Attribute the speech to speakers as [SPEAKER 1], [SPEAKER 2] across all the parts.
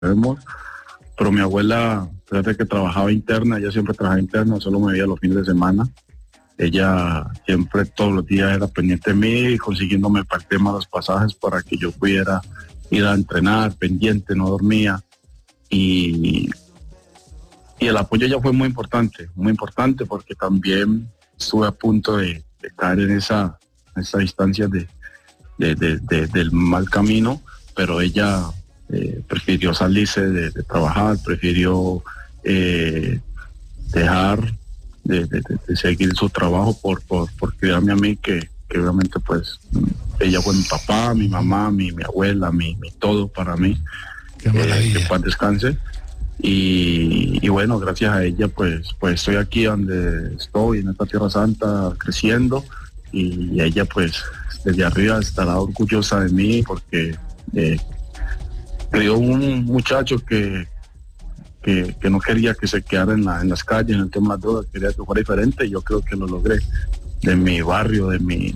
[SPEAKER 1] vemos. Pero mi abuela, fíjate que trabajaba interna, ella siempre trabajaba interna, solo me veía los fines de semana. Ella siempre todos los días era pendiente de mí, consiguiéndome para el tema de los pasajes para que yo pudiera ir a entrenar, pendiente, no dormía. Y el apoyo ya fue muy importante porque también estuve a punto de caer en esa distancia del mal camino, pero ella prefirió salirse de trabajar, prefirió dejar de seguir su trabajo por cuidarme a mí, que obviamente pues ella fue mi papá, mi mamá, mi abuela, mi todo para mí.
[SPEAKER 2] Qué maravilla.
[SPEAKER 1] Que paz descanse. Y bueno, gracias a ella pues estoy aquí donde estoy, en esta Tierra Santa, creciendo, y ella pues desde arriba estará orgullosa de mí porque crió un muchacho que no quería que se quedara en las calles, en el tema de las drogas, quería que fuera diferente, y yo creo que lo logré. De mi barrio, de mi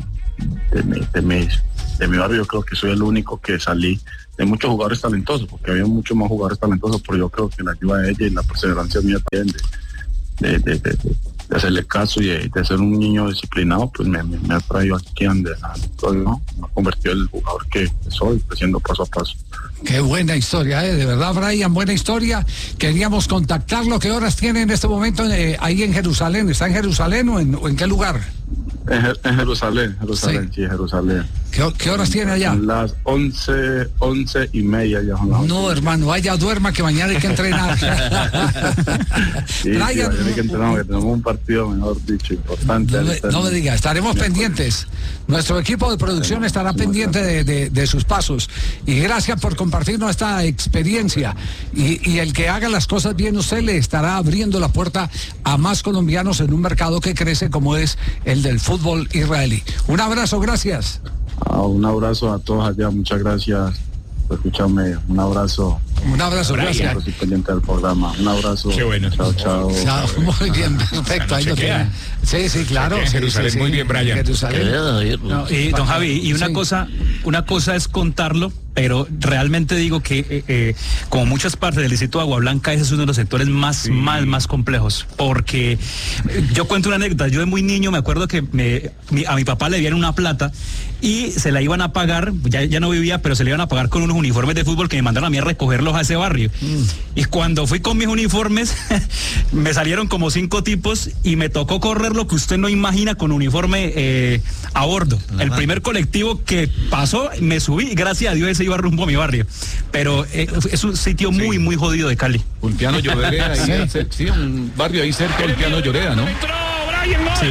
[SPEAKER 1] barrio, yo creo que soy el único que salí de muchos jugadores talentosos, porque había muchos más jugadores talentosos, pero yo creo que la ayuda de ella y la perseverancia mía también de hacerle caso y de ser un niño disciplinado, pues me ha traído aquí donde estoy, ¿no? Me ha convertido en el jugador que soy, creciendo paso a paso.
[SPEAKER 2] Qué buena historia, de verdad, Brian, buena historia. Queríamos contactarlo. ¿Qué horas tiene en este momento ahí en Jerusalén? ¿Está en Jerusalén o en qué lugar?
[SPEAKER 1] En Jerusalén, sí, Jerusalén.
[SPEAKER 2] ¿Qué horas tiene allá?
[SPEAKER 1] Son las 11:30 ya son las 11.
[SPEAKER 2] No, hermano, vaya, duerma, que mañana hay que entrenar.
[SPEAKER 1] Sí, Brian, sí, mañana hay que entrenar, que tenemos un partido, mejor dicho, importante.
[SPEAKER 2] No me diga, estaremos pendientes. Nuestro equipo de producción estará pendiente de sus pasos. Y gracias por compartirnos esta experiencia. Y el que haga las cosas bien, usted le estará abriendo la puerta a más colombianos en un mercado que crece como es el del fútbol israelí. Un abrazo, gracias.
[SPEAKER 1] Un abrazo a todos allá, muchas gracias por escucharme. Un abrazo.
[SPEAKER 2] Un abrazo, gracias.
[SPEAKER 1] Estoy pendiente del programa. Un abrazo.
[SPEAKER 3] Qué bueno.
[SPEAKER 2] Chao. Muy bien, perfecto. Ahí lo tiene. Sí, claro.
[SPEAKER 3] Jerusalén,
[SPEAKER 2] sí.
[SPEAKER 3] Muy bien, Brian.
[SPEAKER 4] No, y don Javi, y una cosa es contarlo, pero realmente digo que como muchas partes del distrito de Agua Blanca, ese es uno de los sectores más complejos, porque yo cuento una anécdota. Yo de muy niño me acuerdo que a mi papá le dieron una plata y se la iban a pagar, ya no vivía, pero se le iban a pagar con unos uniformes de fútbol que me mandaron a mí a recogerlos a ese barrio. Y cuando fui con mis uniformes, me salieron como 5 tipos y me tocó correr lo que usted no imagina con uniforme a bordo. El primer colectivo que pasó, me subí y gracias a Dios ese iba rumbo a mi barrio. Pero es un sitio muy, muy jodido de Cali.
[SPEAKER 3] Ulpiano Lloreda, sí, un barrio ahí cerca de Ulpiano Lloreda, ¿no?
[SPEAKER 4] Sí.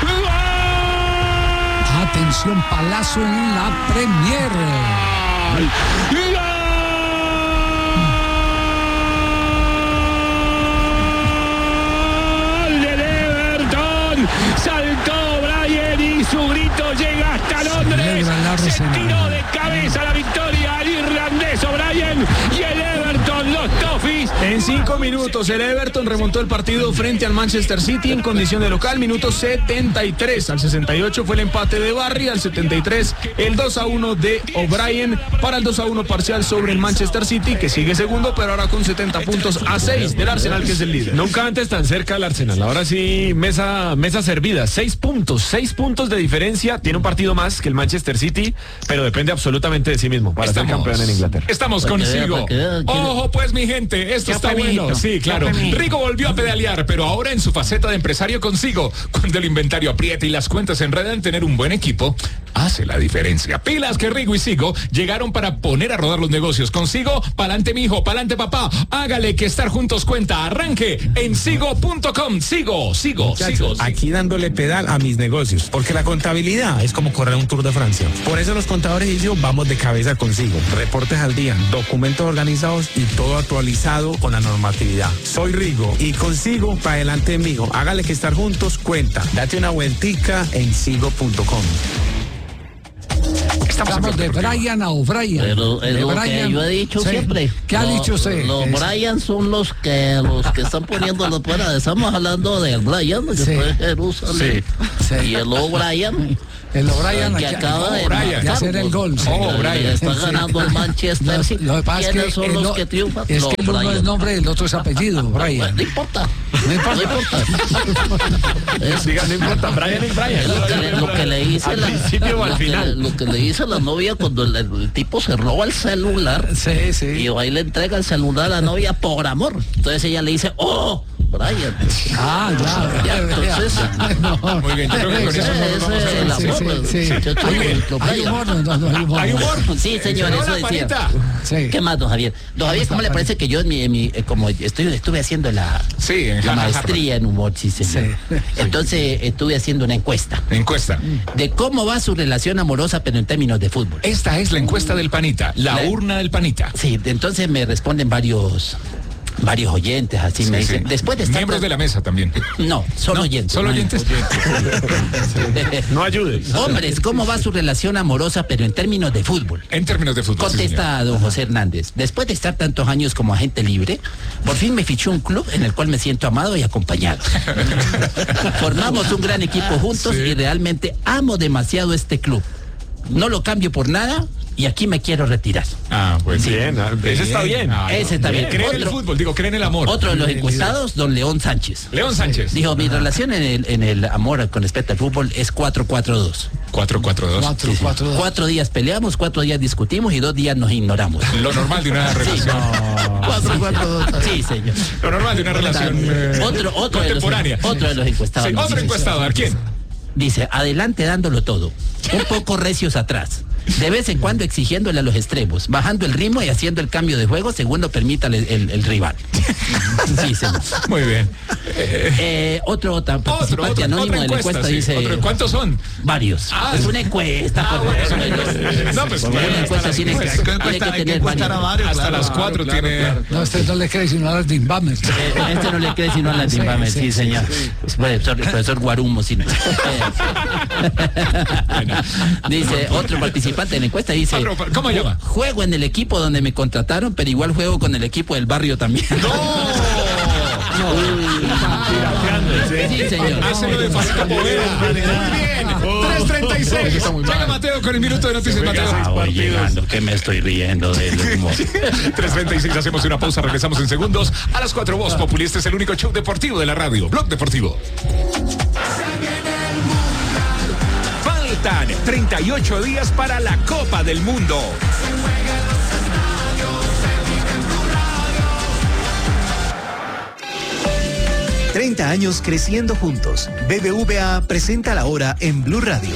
[SPEAKER 2] Atención, Palazzo en la Premier.
[SPEAKER 5] Saltó Brian y su grito llega hasta Londres. Se tiró de cabeza la victoria al irlandés O'Brien y el Everton, los Toffees.
[SPEAKER 6] En 5 minutos el Everton remontó el partido frente al Manchester City en condición de local. Minuto 73, al 68 fue el empate de Barry, al 73 el 2-1 de O'Brien para el 2-1 parcial sobre el Manchester City, que sigue segundo, pero ahora con 70 puntos a 6 del Arsenal, que es el líder.
[SPEAKER 7] Nunca antes tan cerca del Arsenal. Ahora sí, mesa servida. 6 puntos de diferencia. Tiene un partido más que el Manchester City, pero depende absolutamente de sí mismo para ser campeón en Inglaterra.
[SPEAKER 3] Estamos consigo. Ojo pues, mi gente, esto está bueno. Sí, claro. Rigo volvió a pedalear, pero ahora en su faceta de empresario consigo. Cuando el inventario aprieta y las cuentas se enredan, tener un buen equipo hace la diferencia. Pilas que Rigo y Sigo llegaron para poner a rodar los negocios. Consigo, pa'lante mijo, pa'lante papá. Hágale que estar juntos cuenta. Arranque en sigo.com. Sigo.
[SPEAKER 8] Aquí dándole pedal a mis negocios, porque la contabilidad es como correr un Tour de Francia. Por eso los contadores y yo vamos de cabeza consigo. Reportes al día, documentos organizados y todo actualizado con la normatividad. Soy Rigo y consigo para adelante mijo. Hágale que estar juntos cuenta. Date una vueltica en sigo.com.
[SPEAKER 2] Estamos de Brian a O'Brien.
[SPEAKER 9] Pero es lo que yo he dicho siempre.
[SPEAKER 2] ¿Qué ha dicho usted?
[SPEAKER 9] Los Brian son los que están poniéndolo fuera. Estamos hablando del Brian, que fue Jerusalén.
[SPEAKER 2] Sí.
[SPEAKER 9] Y el O'Brien.
[SPEAKER 2] El O'Brien
[SPEAKER 9] que acaba de
[SPEAKER 2] hacer el gol.
[SPEAKER 9] O'Brien está ganando el Manchester.
[SPEAKER 2] Lo que pasa es que
[SPEAKER 9] son los que triunfan?
[SPEAKER 2] Es que el uno es nombre y el otro es apellido, O'Brien.
[SPEAKER 9] No importa.
[SPEAKER 2] No importa.
[SPEAKER 7] No importa, Brian es Brian.
[SPEAKER 9] Lo que le hice
[SPEAKER 7] al principio o al final.
[SPEAKER 9] Lo que le hice a la novia cuando el tipo se roba el celular.
[SPEAKER 2] Sí.
[SPEAKER 9] Y ahí le entrega el celular a la novia por amor. Entonces ella le dice, ¡oh! Brian.
[SPEAKER 2] Ya.
[SPEAKER 9] Entonces,
[SPEAKER 2] No.
[SPEAKER 3] Muy bien, yo creo que con eso no vamos a hablar.
[SPEAKER 2] Sí. Hay humor, no.
[SPEAKER 9] ¿Hay humor? Sí, señor, eso decía.
[SPEAKER 2] Sí.
[SPEAKER 9] ¿Qué más, don Javier? Don Javier, ¿cómo le parece que yo en mi como estuve haciendo la maestría en humor, sí, señor?
[SPEAKER 2] Sí.
[SPEAKER 9] Entonces estuve haciendo una encuesta.
[SPEAKER 3] Encuesta.
[SPEAKER 9] De cómo va su relación amorosa, pero en términos de fútbol.
[SPEAKER 3] Esta es la encuesta del Panita, la urna del Panita.
[SPEAKER 9] Sí, entonces me responden varios oyentes, así me dicen. Después de estar
[SPEAKER 3] miembros de la mesa también.
[SPEAKER 9] No, solo oyentes.
[SPEAKER 3] Solo oyentes.
[SPEAKER 7] No ayudes.
[SPEAKER 9] Hombres, ¿cómo va su relación amorosa, pero en términos de fútbol?
[SPEAKER 3] En términos de fútbol.
[SPEAKER 9] Contesta don José Hernández. Después de estar tantos años como agente libre, por fin me fichó un club en el cual me siento amado y acompañado. Formamos un gran equipo juntos y realmente amo demasiado este club. No lo cambio por nada. Y aquí me quiero retirar.
[SPEAKER 7] Pues sí. Bien, ese está bien.
[SPEAKER 9] Ese está bien.
[SPEAKER 3] Creen en el fútbol, creen en el amor.
[SPEAKER 9] Otro de los encuestados, don León Sánchez.
[SPEAKER 3] León Sánchez.
[SPEAKER 9] Dijo, mi relación en el amor con respecto al fútbol es 4-4-2.
[SPEAKER 3] 4-4-2.
[SPEAKER 9] 4-4-2. 4 días peleamos, 4 días discutimos y 2 días nos ignoramos.
[SPEAKER 3] Lo normal de una relación.
[SPEAKER 9] 4-4-2. Sí, señor.
[SPEAKER 3] Lo normal de una relación contemporánea.
[SPEAKER 9] Otro de los encuestados.
[SPEAKER 3] Sí, otro encuestador. ¿Quién?
[SPEAKER 9] Dice, adelante dándolo todo. Un poco recios atrás. De vez en cuando exigiéndole a los extremos, bajando el ritmo y haciendo el cambio de juego según lo permita el rival. Sí, señor.
[SPEAKER 3] Muy bien.
[SPEAKER 9] Otro participante anónimo de la encuesta dice...
[SPEAKER 3] ¿Cuántos son?
[SPEAKER 9] Varios. Es una encuesta.
[SPEAKER 3] Una
[SPEAKER 9] encuesta tiene que tener varios.
[SPEAKER 3] Hasta las 4 tiene...
[SPEAKER 2] No, este no le cree sino a las Dimbames.
[SPEAKER 9] Este no le cree sino a las Dimbames, sí, señor. Profesor Guarumo, sí. Dice, otro participante en la encuesta dice,
[SPEAKER 3] ¿cómo llama?
[SPEAKER 9] Juego en el equipo donde me contrataron, pero igual juego con el equipo del barrio también. Sí, señor.
[SPEAKER 3] Hácelo de fácil Poveda. Muy bien. 3:36. Llega Mateo con el minuto de noticias, Mateo.
[SPEAKER 9] Voy llegando, que me estoy riendo del humor.
[SPEAKER 3] 3:36, hacemos una pausa, regresamos en segundos. A las 4, Voz Populi, este es el único show deportivo de la radio, Blog Deportivo.
[SPEAKER 5] Faltan 38 días para la Copa del Mundo.
[SPEAKER 10] 30 años creciendo juntos. BBVA presenta la hora en Blue Radio.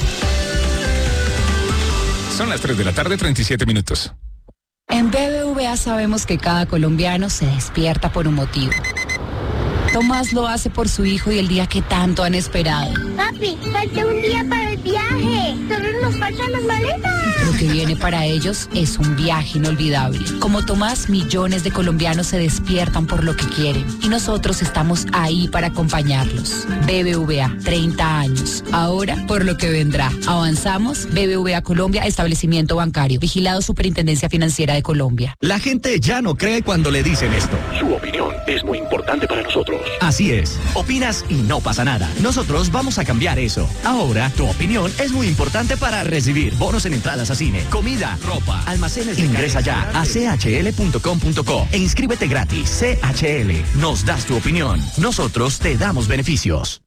[SPEAKER 3] Son las 3 de la tarde, 37 minutos.
[SPEAKER 11] En BBVA sabemos que cada colombiano se despierta por un motivo. Tomás lo hace por su hijo y el día que tanto han esperado.
[SPEAKER 12] Papi, falta un día para el viaje. Solo nos faltan las maletas.
[SPEAKER 11] Lo que viene para ellos es un viaje inolvidable. Como Tomás, millones de colombianos se despiertan por lo que quieren. Y nosotros estamos ahí para acompañarlos. BBVA, 30 años. Ahora, por lo que vendrá. Avanzamos. BBVA Colombia, establecimiento bancario. Vigilado Superintendencia Financiera de Colombia.
[SPEAKER 10] La gente ya no cree cuando le dicen esto.
[SPEAKER 5] Su opinión es muy importante para nosotros.
[SPEAKER 10] Así es. Opinas y no pasa nada. Nosotros vamos a cambiar eso. Ahora, tu opinión es muy importante para recibir bonos en entradas a cine, comida, ropa, almacenes. Ingresa ya a chl.com.co e inscríbete gratis. CHL. Nos das tu opinión. Nosotros te damos beneficios.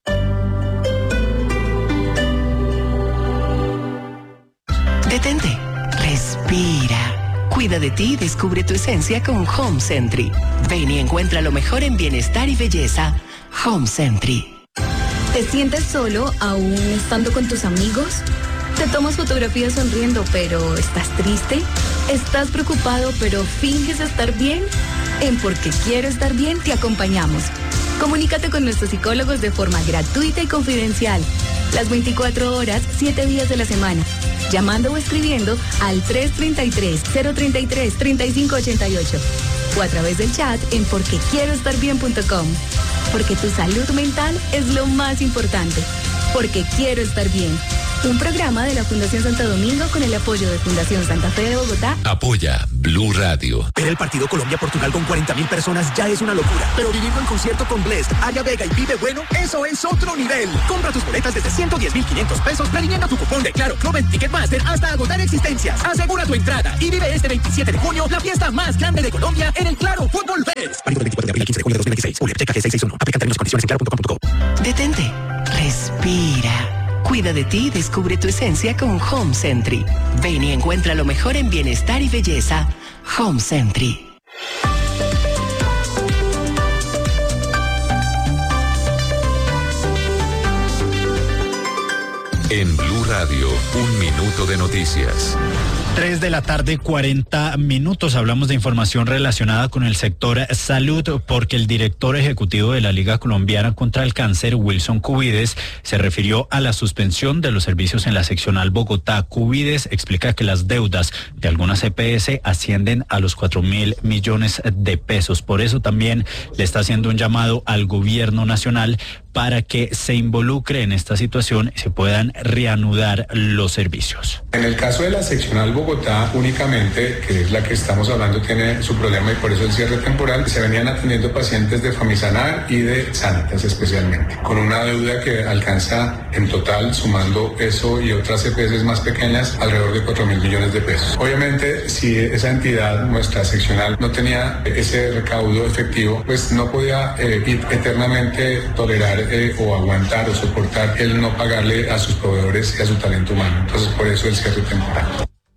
[SPEAKER 13] Detente. Respira. Cuida de ti y descubre tu esencia con Home Sentry. Ven y encuentra lo mejor en bienestar y belleza. Home Sentry.
[SPEAKER 14] ¿Te sientes solo aún estando con tus amigos? ¿Te tomas fotografías sonriendo pero estás triste? ¿Estás preocupado pero finges estar bien? En Porque Quiero Estar Bien te acompañamos. Comunícate con nuestros psicólogos de forma gratuita y confidencial. Las 24 horas, 7 días de la semana. Llamando o escribiendo al 333-033-3588 o a través del chat en porquequieroestarbien.com. Porque tu salud mental es lo más importante. Porque quiero estar bien. Un programa de la Fundación Santo Domingo con el apoyo de Fundación Santa Fe de Bogotá.
[SPEAKER 15] Apoya Blue Radio.
[SPEAKER 10] Ver el partido Colombia-Portugal con 40.000 personas ya es una locura. Pero vivirlo en concierto con Blessd, Aria Vega y Vive Bueno, eso es otro nivel. Compra tus boletas desde 110.500 pesos previniendo tu cupón de Claro Club en Ticketmaster hasta agotar existencias. Asegura tu entrada y vive este 27 de junio la fiesta más grande de Colombia en el Claro Fútbol Fest. Válido del 24 de abril al 15 de julio de 2016. Checa G661. Aplican términos y condiciones en claro.com.co.
[SPEAKER 13] Detente. Respira. Cuida de ti y descubre tu esencia con Home Sentry. Ven y encuentra lo mejor en bienestar y belleza. Home Sentry.
[SPEAKER 15] En Blue Radio, 1 minuto de noticias.
[SPEAKER 4] 3 de la tarde, 40 minutos. Hablamos de información relacionada con el sector salud porque el director ejecutivo de la Liga Colombiana contra el Cáncer, Wilson Cubides, se refirió a la suspensión de los servicios en la seccional Bogotá. Cubides explica que las deudas de algunas EPS ascienden a los 4.000 millones de pesos. Por eso también le está haciendo un llamado al gobierno nacional para que se involucre en esta situación y se puedan reanudar los servicios.
[SPEAKER 16] En el caso de la seccional Bogotá, únicamente, que es la que estamos hablando, tiene su problema y por eso el cierre temporal, se venían atendiendo pacientes de Famisanar y de Sanitas especialmente, con una deuda que alcanza en total, sumando eso y otras EPS más pequeñas, alrededor de 4.000 millones de pesos. Obviamente, si esa entidad, nuestra seccional, no tenía ese recaudo efectivo, pues no podía eternamente tolerar o aguantar o soportar el no pagarle a sus proveedores y a su talento humano. Entonces, por eso el cierre temporal.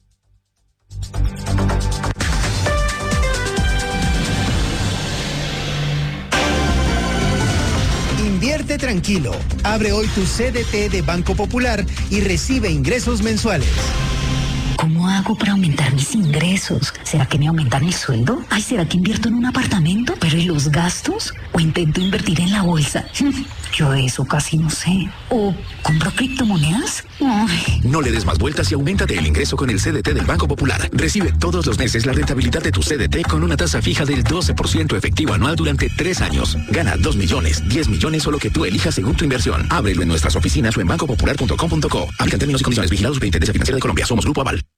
[SPEAKER 17] Invierte tranquilo. Abre hoy tu CDT de Banco Popular y recibe ingresos mensuales.
[SPEAKER 18] ¿Cómo hago para aumentar mis ingresos? ¿Será que me aumentan el sueldo? Ay, ¿será que invierto en un apartamento? ¿Pero y los gastos? ¿O intento invertir en la bolsa? Yo eso casi no sé. ¿O compro criptomonedas? Ay.
[SPEAKER 10] No le des más vueltas y auméntate el ingreso con el CDT del Banco Popular. Recibe todos los meses la rentabilidad de tu CDT con una tasa fija del 12% efectivo anual durante 3 años. Gana 2 millones, 10 millones o lo que tú elijas según tu inversión. Ábrelo en nuestras oficinas o en bancopopular.com.co. Aplican términos y condiciones. Vigilados Superintendencia Financiera de Colombia. Somos Grupo Aval.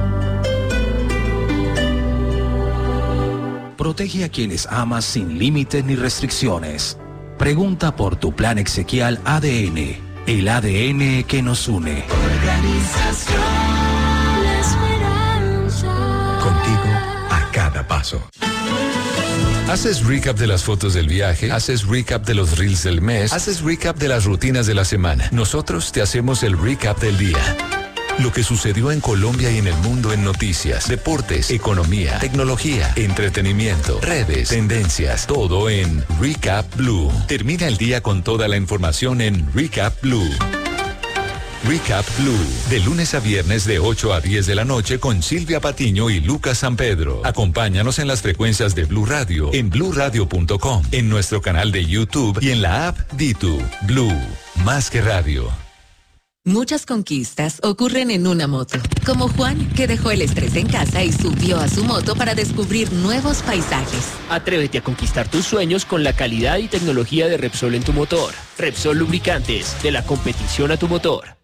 [SPEAKER 19] Protege a quienes amas sin límites ni restricciones. Pregunta por tu plan exequial ADN, el ADN que nos une.
[SPEAKER 20] Organización Esperanza.
[SPEAKER 15] Contigo a cada paso. ¿Haces recap de las fotos del viaje? ¿Haces recap de los reels del mes? ¿Haces recap de las rutinas de la semana? Nosotros te hacemos el recap del día. Lo que sucedió en Colombia y en el mundo en noticias, deportes, economía, tecnología, entretenimiento, redes, tendencias, todo en Recap Blue. Termina el día con toda la información en Recap Blue. Recap Blue, de lunes a viernes de 8 a 10 de la noche con Silvia Patiño y Lucas San Pedro. Acompáñanos en las frecuencias de Blue Radio, en bluradio.com, en nuestro canal de YouTube y en la app Ditu. Blue, más que radio.
[SPEAKER 21] Muchas conquistas ocurren en una moto, como Juan, que dejó el estrés en casa y subió a su moto para descubrir nuevos paisajes.
[SPEAKER 22] Atrévete a conquistar tus sueños con la calidad y tecnología de Repsol en tu motor. Repsol Lubricantes, de la competición a tu motor.